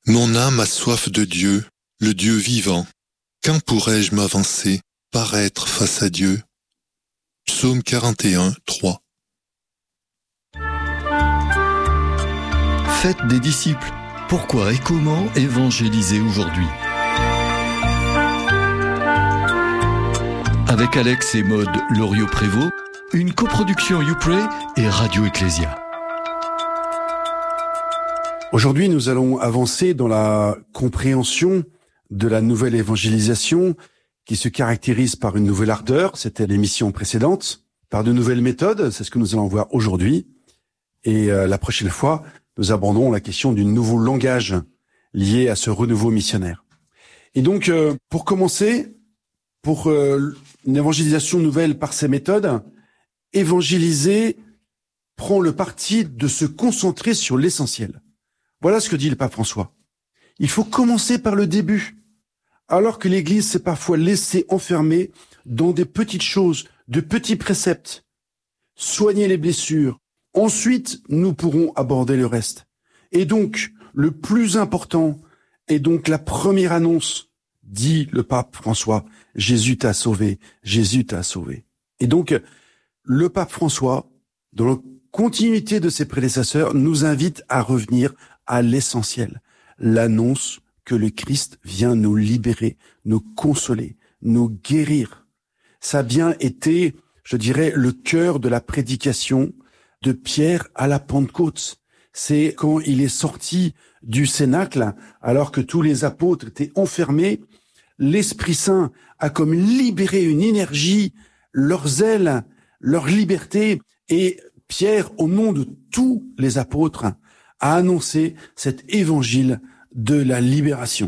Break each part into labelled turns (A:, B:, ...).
A: Mon âme a soif de Dieu, le Dieu vivant. Quand pourrai-je m'avancer, paraître face à Dieu? Psaume 41, 3.
B: Faites des disciples. Pourquoi et comment évangéliser aujourd'hui? Avec Alex et Maude Loriot-Prévost, une coproduction YouPray et Radio Ecclésia.
C: Aujourd'hui, nous allons avancer dans la compréhension de la nouvelle évangélisation qui se caractérise par une nouvelle ardeur, c'était l'émission précédente, par de nouvelles méthodes, c'est ce que nous allons voir aujourd'hui. Et la prochaine fois, nous abordons la question du nouveau langage lié à ce renouveau missionnaire. Et donc, pour commencer, pour une évangélisation nouvelle par ces méthodes, évangéliser prend le parti de se concentrer sur l'essentiel. Voilà ce que dit le pape François. Il faut commencer par le début, alors que l'Église s'est parfois laissée enfermer dans des petites choses, de petits préceptes. Soigner les blessures. Ensuite, nous pourrons aborder le reste. Et donc, le plus important est donc la première annonce, dit le pape François. Jésus t'a sauvé, Jésus t'a sauvé. Et donc, le pape François, dans la continuité de ses prédécesseurs, nous invite à revenir à l'essentiel, l'annonce que le Christ vient nous libérer, nous consoler, nous guérir. Ça a bien été, je dirais, le cœur de la prédication de Pierre à la Pentecôte. C'est quand il est sorti du cénacle, alors que tous les apôtres étaient enfermés, l'Esprit Saint a comme libéré une énergie, leur zèle, leur liberté, et Pierre, au nom de tous les apôtres, a annoncé cet évangile de la libération.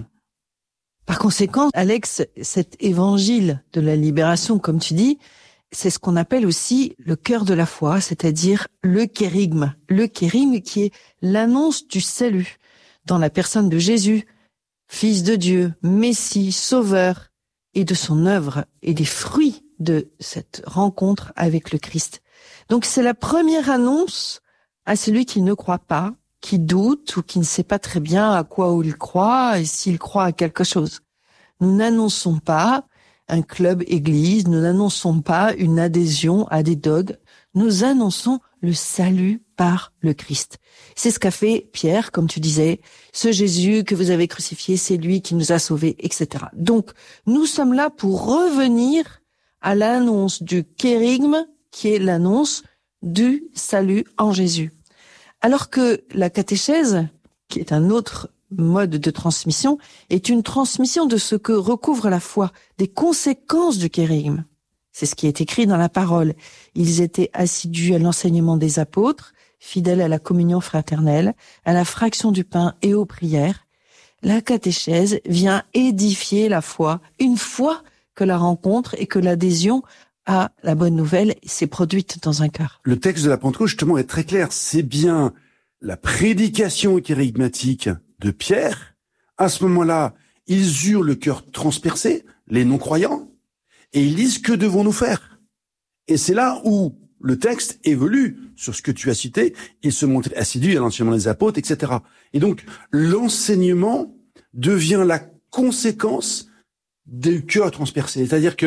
D: Par conséquent, Alex, cet évangile de la libération, comme tu dis, c'est ce qu'on appelle aussi le cœur de la foi, c'est-à-dire le kérygme. Le kérygme qui est l'annonce du salut dans la personne de Jésus, Fils de Dieu, Messie, Sauveur, et de son œuvre et des fruits de cette rencontre avec le Christ. Donc c'est la première annonce à celui qui ne croit pas, qui doute ou qui ne sait pas très bien à quoi il croit et s'il croit à quelque chose. Nous n'annonçons pas un club église, nous n'annonçons pas une adhésion à des dogmes, nous annonçons le salut par le Christ. C'est ce qu'a fait Pierre, comme tu disais, ce Jésus que vous avez crucifié, c'est lui qui nous a sauvés, etc. Donc, nous sommes là pour revenir à l'annonce du kérygme, qui est l'annonce du salut en Jésus. Alors que la catéchèse, qui est un autre mode de transmission, est une transmission de ce que recouvre la foi, des conséquences du kérygme. C'est ce qui est écrit dans la parole. Ils étaient assidus à l'enseignement des apôtres, fidèles à la communion fraternelle, à la fraction du pain et aux prières. La catéchèse vient édifier la foi, une fois que la rencontre et que l'adhésion à la bonne nouvelle s'est produite dans un cœur.
C: Le texte de la Pentecôte, justement, est très clair. C'est bien la prédication kérygmatique de Pierre. À ce moment-là, ils eurent le cœur transpercé, les non-croyants, et ils disent, que devons-nous faire? Et c'est là où le texte évolue sur ce que tu as cité, il se montre assidu à l'enseignement des apôtres, etc. Et donc, l'enseignement devient la conséquence du cœur transpercé. C'est-à-dire que